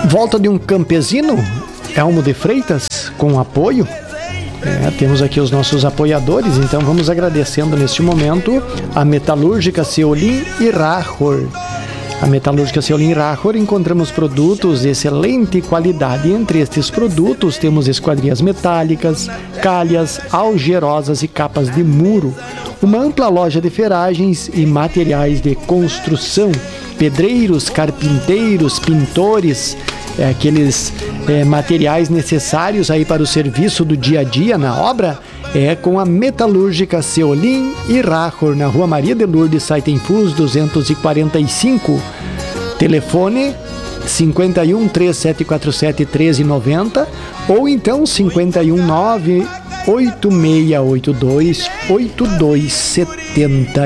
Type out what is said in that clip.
Volta de um campesino, Elmo de Freitas, com apoio. Temos aqui os nossos apoiadores, então vamos agradecendo neste momento a Metalúrgica Ceolim e Rahor. A Metalúrgica Ceolim e Rahor encontramos produtos de excelente qualidade. Entre estes produtos temos esquadrias metálicas, calhas, algerosas e capas de muro. Uma ampla loja de ferragens e materiais de construção, pedreiros, carpinteiros, pintores, aqueles materiais necessários aí para o serviço do dia a dia na obra, com a Metalúrgica Ceolim e Rahor, na Rua Maria de Lourdes, Saitenfus 245. Telefone 51 3747 1390 ou então 519 8682 8270.